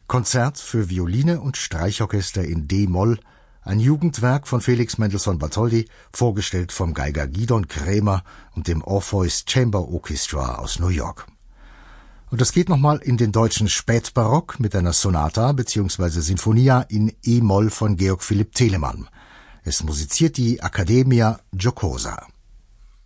Konzert für Violine und Streichorchester in D-Moll, ein Jugendwerk von Felix Mendelssohn Bartholdy, vorgestellt vom Geiger Gidon Kremer und dem Orpheus Chamber Orchestra aus New York. Und es geht nochmal in den deutschen Spätbarock mit einer Sonata bzw. Sinfonia in E-Moll von Georg Philipp Telemann. Es musiziert die Accademia Giocosa.